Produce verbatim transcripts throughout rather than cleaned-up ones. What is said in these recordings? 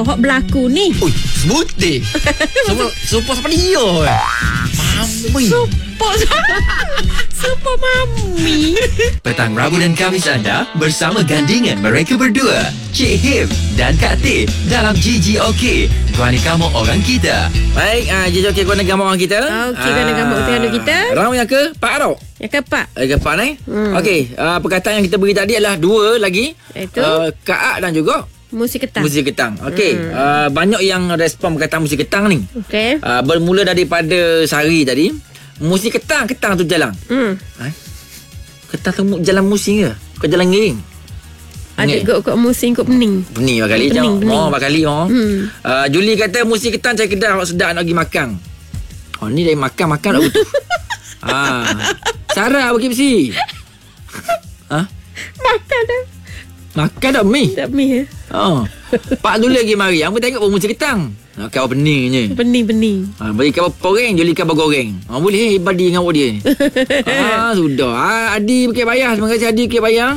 hok berlaku ni. Ui, smooth deh. Semua Super seperti dia. Mami. Super Super Mami. Petang Rabu dan Khamis anda bersama gandingan mereka berdua, Cik Him dan Kak Teh dalam G G OK. Guani kamu orang kita. Baik, uh, G G OK guana gambar orang kita. Okey, guana gambar orang kita. Round yang ke empat tau. Yang keempat. Yang keempat eh. Hmm. Okey, uh, perkataan yang kita beri tadi adalah dua lagi. Itu uh, Kaak dan juga musik ketang. Musik ketang. Okey, hmm. uh, banyak yang respon perkataan musik ketang ni. Okey. Uh, bermula daripada Sari tadi. Musik ketang, ketang tu jalan. Hmm. Eh? Ketang tu jalan musim ke? Kau jalan ngiring? Adik kau kau musim kau pening. Pening bakali je. Oh, bakali oh. Hmm. Uh, Julie kata musik ketang cari kedai awak sedap nak pergi makan. Oh, ni dari makan-makan dah betul. Ah. Sarah pergi besi. Ha? Makan dah. Makan dah mi. Tak mi eh. Oh. Pak dulu lagi mari. Hang tengok pun musik ketang. Nak kau pening je. Pening-pening. Ha, bagi kau goreng, Julie kau goreng. Ha, boleh badi dengan awak dia. Ah, sudah. Ah, Adi pakai bayar. Terima kasih Adi pakai bayar.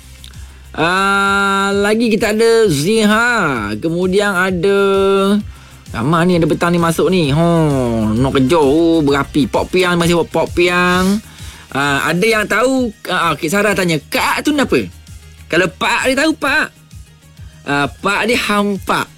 Uh, lagi kita ada Ziha. Kemudian ada ramai ni ada petang ni masuk ni. Oh, nak kejar. Oh, berapi. Pok piang masih pok piang. Uh, ada yang tahu. Uh, okay, Sarah tanya, Kak tu kenapa? Kalau Pak dia tahu Pak. Uh, Pak dia hampak.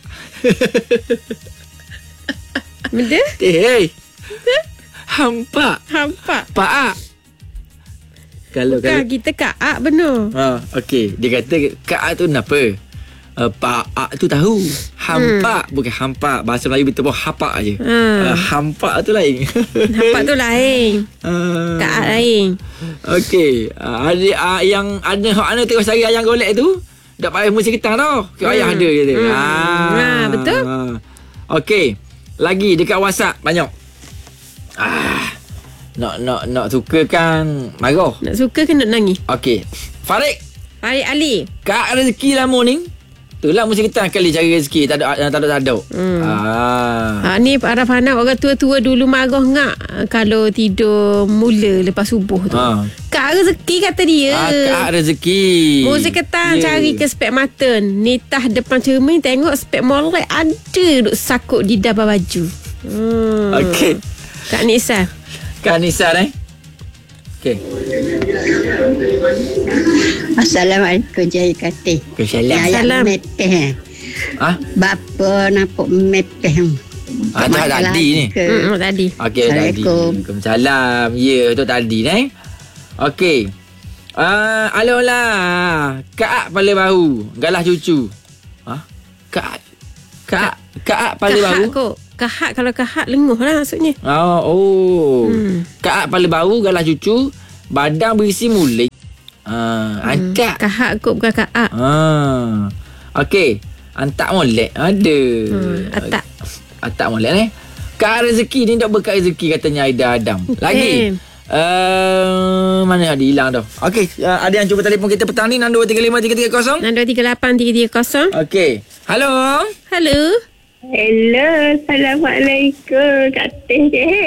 Benda? Eh, hey. Hampak. Hampak. Pak. Kalau Bukan, kalau kita Kak Ak benar. Ha, okey. Dia kata Kak Ak tu kenapa? Uh, Pak Ak tu tahu. Hampak. Hmm. Bukan hampak. Bahasa Melayu kita pun hapak je. Hmm. Uh, hampak tu lain. Hampak tu lain. Uh, Kak Ak lain. Okey. Uh, ada uh, yang ada hak ana tengok sari ayam golek tu. Tak payah musik ketang tau. Kau hmm. ayah ada kata. Hmm. Ah. Ha, betul. Uh. Okey. Lagi dekat WhatsApp banyak. Ah. Nak nak nak suka kan marah. Nak suka ke nak nangis? Okey. Farid. Farid Ali. Kak rezeki lama ni. Itulah mesti kita kali cari rezeki. Tak ada tak ada tak ada. Hmm. Ah. Ha, ni Arafana orang tua-tua dulu marah ngak kalau tidur mula lepas subuh tu. Ha. Kak rezeki kata dia. Ah, Kak rezeki. Musik ketang yeah. Cari ke spek mata. Nitah depan cermin tengok spek molek ada duk sakut di dabah baju. Hmm. Okey. Kak Nisa. Kak Nisa eh. Okey. Assalamualaikum Jai Kati. Assalamualaikum. Mepeh. Ah? Bapa nampak mepeh. Ah, tak tadi ni. Hmm, tadi. Okey, tadi. Waalaikumsalam. Ya, tu tadi ni. Okey. Ah, uh, alolah. Kak pala baru, galah cucu. Ha? Kak Kak Kak pala baru. Kok. Kahak kalau kahak lenguh lah maksudnya. Oh, oh. Hmm. Kak pala baru galah cucu, badan berisi mulik. Ah, uh, hmm. Angkat. Kahak kot bukan kaak. Ah. Okey. Antak molek ada. Hmm, atak. Atak molek ni. Kak rezeki ni dak berkat rezeki katanya Aida Adam. Lagi. Uh, mana ada hilang dah. Okey, uh, ada yang cuba telefon kita petang ni enam dua tiga lima tiga tiga kosong. enam dua tiga lapan tiga tiga kosong. Okey. Halo. Halo. Hello, Assalamualaikum Kak Teh.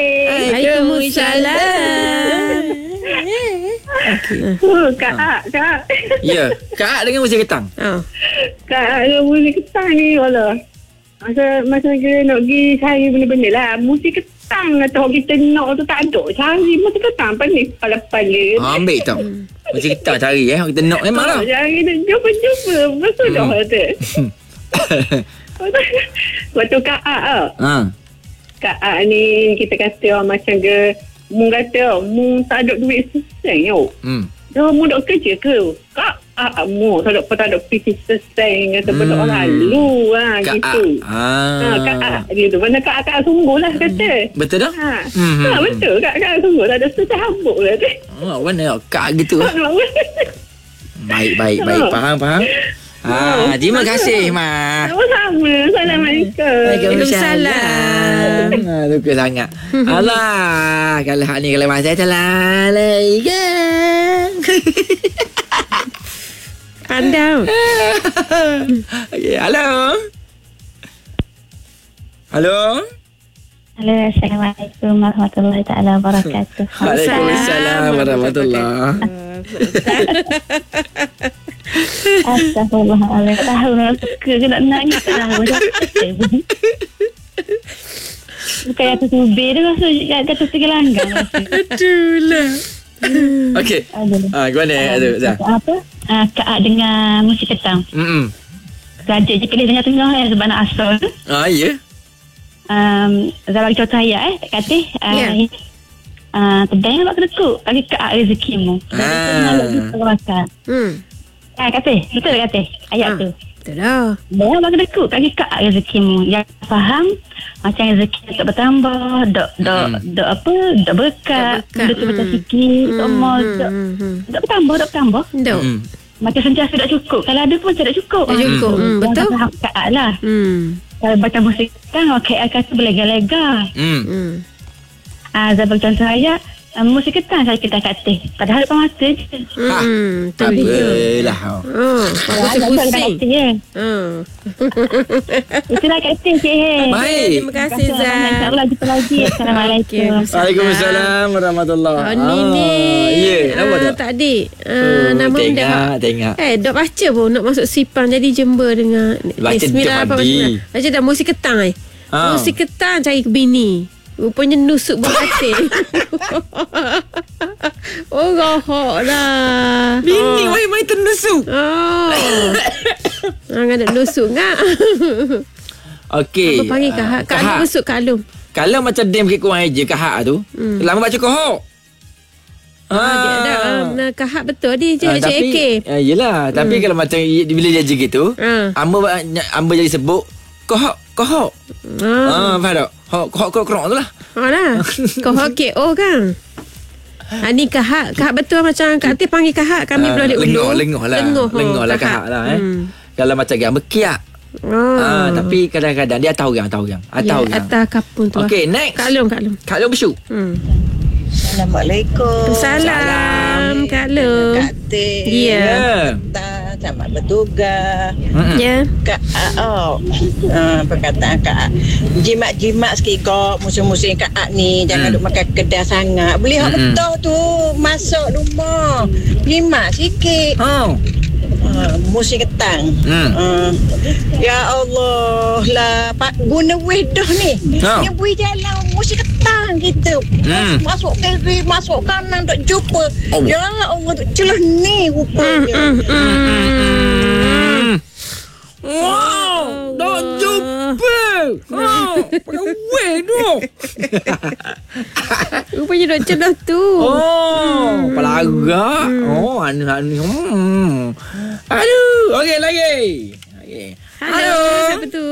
Waalaikumsalam. Okay. Oh, Kak Ak, Kak. Ya, Kak dengan musik ketang. Oh. Kak dengan musik ketang ni, Allah. Masa masa kita nak pergi cari benda-benda lah. Musik ketang atau kita nak tu tak ada. Cari musik ketang panik kepala-kepala. Ha, ambil tau. Musik ketang cari eh. Kita nak memang lah. Cari kita jumpa-jumpa. Betul dah tu. Waktu Kak Ak lah. Ha. Kak Ak ni kita kata oh, macam ke mu kata mu tak ada duit seseng yo. Hmm. Dah mu dok kerja ke? Kak Ak mu tak ada tak ada pisi seseng ataupun hmm. orang lalu ha Kak gitu. Ha Kak Ak dia tu mana Kak Ak sungguh lah kata. Betul dah? Ha. Hmm. Ha betul Kak Ak sungguh tak ada secabuk lah tu. Oh mana Kak gitu. Baik baik baik faham faham. Ah, terima kasih, Ma. Sama-sama. Assalamualaikum. Waalaikumsalam. Ah, suka sangat. Alah, kalau hak ni kalau masa salah lagi. Pandang. Okey, halo. Halo. Halo, Assalamualaikum warahmatullahi taala wabarakatuh. Waalaikumsalam warahmatullahi. Astagfirullahaladzim. Tahu nak suka ke nak nangis tak tahu. Bukan kata subir tu rasa kata tiga langgang. Itulah. Okey. Ah, gimana tu, Zah? Apa? Ah, Kak dengan musik ketang. Hmm. Raja je pilih tengah-tengah eh, sebab nak asal. Ah, ya. Um, Zah bagi contoh ayat eh, kata uh, Ya. uh, kedai nak kedekut bagi Kak rezekimu. Dan Ah. itu nak lebih perwakan. Hmm. Ah, kata, betul tak kata ayat Ah. tu? Betul lah. Dia bagi dekut bagi Kak rezekimu. Yang faham macam rezeki tak bertambah, dok dok Hmm. dok apa, dok berkat, Dok berkat, benda tu macam hmm. sikit, semua Hmm, dok hmm, hmm. dok bertambah, dok bertambah. Dok. Hmm. Macam sentiasa tak cukup. Kalau ada pun macam tak cukup. Tak cukup, hmm, Yang betul. faham Kak lah. Hmm. Kalau baca musik kan, K L kata berlega-lega. Hmm. Hmm. Ah, Zah bagi contoh ayat, uh, musik ketang saya kita kata. Padahal depan mata je. Hmm. Betul dia. Apalah. Oh, Ah, aku Zah pusing. kata ya. Hmm. Itulah kata Cik. Baik. Terima kasih, Zah. InsyaAllah jumpa lagi. Assalamualaikum. Waalaikumsalam warahmatullahi. Oh, ni ni. Ya, nama Ah, tak? tak adik. Oh, Ah, nama tengok, dah. tengok. Eh, dok baca pun nak masuk Sipang jadi Jember dengan Baca Bismillah dia apa mandi. macam. Baca dah musik ketang eh. Ah. Musik ketang cari ke bini. Rupanya nusuk berkatil. Oh, rohok dah. Bini main-main ternusuk. Oh. Ah, nak nusuk ngak. Okey. Apa panggil kahak? Kak Alung nusuk Kak Alung. Kalau macam dem ke kurang aja kahak tu, Hmm. lama baca kohok. Ah, dia dah. Ah, kahak betul dia je. Ah, Cik tapi A K. ah, yelah, tapi kalau macam i- bila dia je gitu, Ah. amba amba jadi sebut kohok, kohok. Ah. Ah, faham tak? Kohok, kohok, kohok, kohok tu lah. Ha lah. Kau K O kan? Ha, ni kahak. Kahak betul macam Kak Atif panggil kahak. Kami Ah, boleh lengoh, lengoh lah. Lengoh, Lengoh lah kahak lah eh. Hmm. Kalau macam gam kiak. Oh. Ah, tapi kadang-kadang dia atas orang, atas orang. Atas ya, orang. atas kapung tu. Okey, lah. next. Kak Long, Kak Long. Kak Long bersyuk. Hmm. Assalamualaikum. Salam, Kak Long. Kak Teh. Ya. Tak, selamat bertugas. Mm-mm. Ya. Kak oh, uh, perkataan Kak jimat-jimat sikit kau musim-musim Kak Ak ni jangan Hmm. duk makan kedah sangat. Beli hak Mm-mm. betul tu masuk rumah. Jimat sikit. Oh. Uh, musim ketang. Hmm. Uh, ya Allah lah pak guna wedah ni. Oh. Dia bui jalan musim ketang gitu. Hmm. Masuk kiri, masuk kanan tak jumpa. Oh. Ya Allah duk celah ni rupanya. Hmm. Wow, dah jumpa. Oh, pakai weh tu. Rupanya duk celah tu. Oh, pelagak. Oh, anu anu. Hmm. Aduh, okey lagi. Okey. Halo. Siapa tu?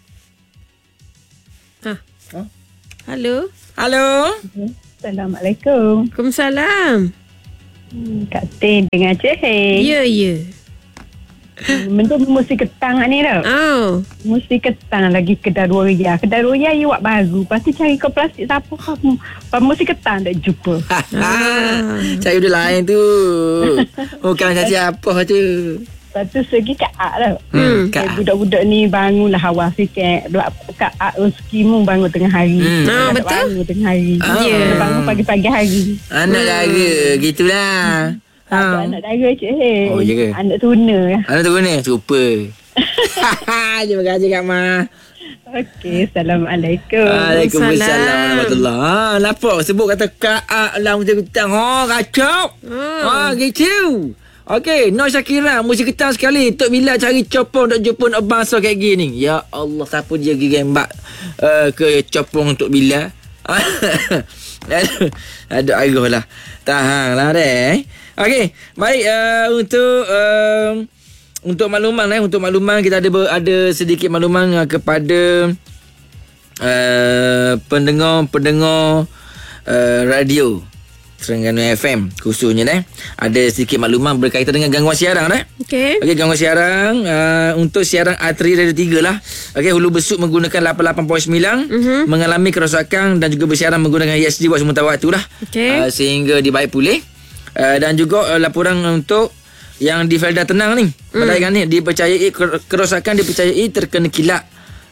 Ha. Ha? Halo. Halo. Assalamualaikum. Waalaikumsalam. Kak Tin dengan Cik Hei. Ya, ya. Benda musik ketang ni tau. Oh. Musik ketang lagi kedai Roya. Kedai Roya you buat baru. Lepas tu cari kau plastik siapa kamu. Lepas musik ketang tak jumpa. Ah. Cari dia lain tu. Bukan cari apa tu. Lepas tu segi Kak Ak tau. Hmm. Kak Eh, budak-budak ni bangunlah awal sikit. Dua Kak Ak rezekimu bangun tengah hari. Hmm. Ah, Nak betul. Bangun tengah hari. Ah. Dia bangun pagi-pagi hari. Anak dara gitulah. Ada anak dara Cik Hei. Oh, ya ke? Anak tuna. Anak tu ni super. Terima kasih Kak Ma. Okey, Assalamualaikum. Waalaikumsalam Waalaikumsalam. warahmatullahi. Ha, lapor sebut kata Kak Ak lah musik ketang. Ha, kacau. Ha, gitu. Okey, Nur Syakira, musik ketang sekali. Tok Bila cari copong tak jumpa nak bangsa kayak gini. Ya Allah, siapa dia pergi gembak uh, ke copong Tok Bila? Aduh, aduh aduh lah. Tahan lah deh. Okey, baik uh, untuk uh, untuk makluman eh untuk makluman kita ada ber, ada sedikit makluman uh, kepada uh, pendengar-pendengar uh, radio Terengganu F M khususnya eh. Ada sedikit makluman berkaitan dengan gangguan siaran eh. Okey. Okey, gangguan siaran uh, untuk siaran Atri Radio tiga lah. Okey, Hulu Besut menggunakan lapan puluh lapan perpuluhan sembilan uh-huh. mengalami kerosakan dan juga bersiaran menggunakan U S D buat sementara waktu lah. Okey. Uh, sehingga dibaik pulih. Uh, dan juga uh, laporan untuk yang di Felda Tenang ni. Mm. Padahal ni dipercayai kerosakan dipercayai terkena kilat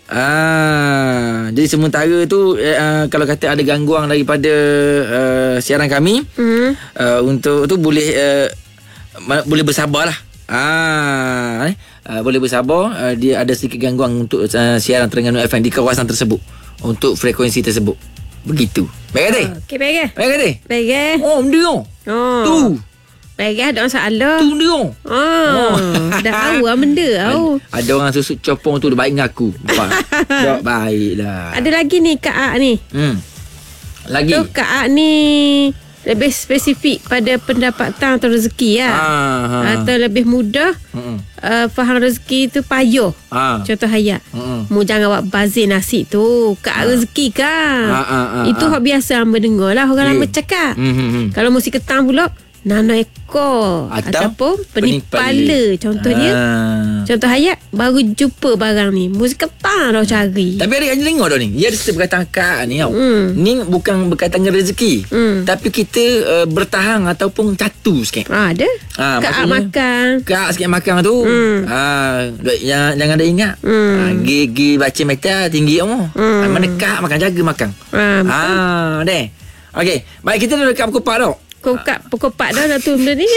Ah, jadi sementara tu uh, kalau kata ada gangguan daripada uh, siaran kami, mm. uh, untuk tu boleh uh, boleh bersabarlah. Ah, eh, uh, boleh bersabar. Uh, dia ada sedikit gangguan untuk uh, siaran Terengganu F M di kawasan tersebut untuk frekuensi tersebut. Begitu. Baik kata? Okey, baik ke? Baik kata? Baik ke? Oh, dia. Oh. Tu. Baik ke? Ada masalah. Tu dia. Oh. Dah tahu lah benda tahu. Ada orang susut copong tu dia baik dengan aku. Tak baiklah. Ada lagi ni Kak Ak ni. Hmm. Lagi. Tu Kak Ak ni lebih spesifik pada pendapatan atau rezeki lah. Ah, ha. Atau lebih mudah uh, faham rezeki tu payah. Ah. Contoh hayat. Mm-mm. Mu jangan buat bazir nasi tu. Kak ah. rezeki kan. Ah, ah, ah, Itu ah. hak biasa hamba dengar lah. Orang Yeah. lama cakap. Mm-hmm. Kalau musi ketang pula, nano ekor. Atau Ataupun penipala. penipala. Contoh dia. Ah. Contoh hayat, baru jumpa barang ni. Musi ketang dah cari. Tapi adik Haji dengar dah ni. Dia ada cerita berkaitan kak ni tau. Mm. Ni bukan berkaitan dengan rezeki. Mm. Tapi kita uh, bertahan ataupun catu sikit. Ah, ada. Ah, Kak Ak maksudnya, makan. Kak sikit makan tu. Mm. Ah, jangan, jangan ada ingat. Mm. Ah, gigi baca meta tinggi kamu. Mm. Ah, mana kak makan jaga makan. Ah, betul. Ah, deh. Okey, baik kita dah dekat pukul empat tau. Kokak Pokok-pak dah dah tu benda ni.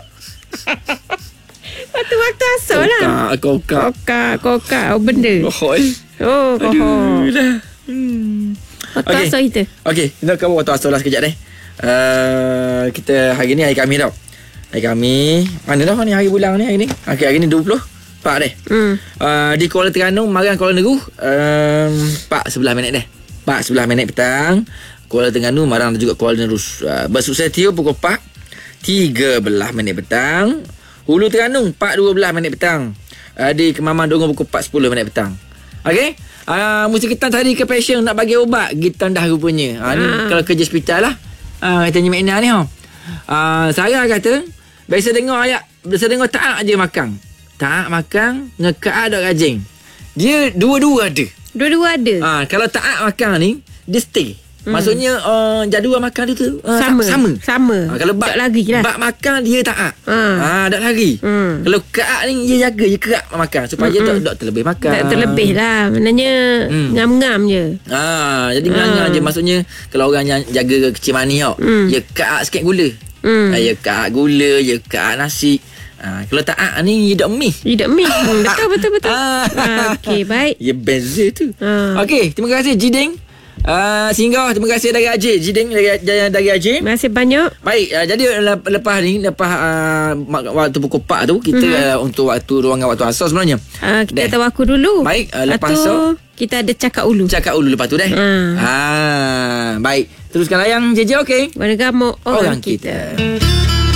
Waktu-waktu asal lah. Kokak, kokak. Kokak Kokak Oh benda. Oh, eh. Oh Aduh kohok. dah. Hmm. Waktu Okey. asal kita. Okey, kita kamu waktu asal lah sekejap deh. Uh, kita hari ni hari Khamis tau. Hari Khamis. Mana dah ni hari bulan ni hari ni? Okey, hari ni dua puluh empat deh. Hmm. Uh, di Kuala Terengganu, Marang Kuala Negeri. Um, empat sebelas minit deh. empat sebelas minit petang. Kuala Terengganu, Marang dan juga Kuala Negeri. Uh, Bersukses Tio pukul empat tiga belas minit petang. Hulu Terengganu empat dua belas minit petang. Uh, di Kemaman Dongong pukul empat sepuluh minit petang. Okey. Uh, Musim Ketan tadi ke pasien nak bagi ubat. Gitan dah rupanya. Uh, ni Ah. kalau kerja hospital lah. Uh, katanya Mek Ina ni. Uh, Sarah kata, biasa dengar ayat, biasa dengar taat je makan. Taat makan, ngekaat dok rajin. Dia dua-dua ada. Dua-dua ada. Ah, kalau taat makan ni, dia stay. Hmm. Maksudnya uh, jadual makan dia tu uh, Sama. sama. Sama. Ah, kalau bak Tak lari lah. bak makan dia taat. Ah. Ah, tak lari. Hmm. Kalau kaat ni dia jaga, dia kerak makan supaya Mm-mm. tak tak terlebih makan. Tak terlebih lah. Maknanya Hmm. ngam-ngam je. Ah, jadi Ah. ngang-ngang je. Maksudnya kalau orang yang jaga kecil manis tau, Hmm. dia kaat sikit gula. Hmm. Ah, dia kaat gula, dia kaat nasi. Ah, kalau taat ni dia tak mi. Hidup mi. Hmm, betul, betul, betul. Ah. Ah, Okey, baik. Ya beza tu. Ah. Okey, terima kasih Jiding. Uh, singgah, terima kasih dari Ajit. Jiding dari, dari, dari Ajit. Terima kasih banyak. Baik, uh, jadi lep- lepas ni, lepas uh, waktu pukul empat tu, kita mm-hmm. uh, untuk waktu ruangan waktu asal sebenarnya. Ah, kita Deh. tahu aku dulu. Baik, uh, lepas tu asal kita ada cakap ulu. cakap dulu lepas tu deh. Hmm. Ah, baik. Teruskan layang J J okey. Warga orang, Orang kita. kita.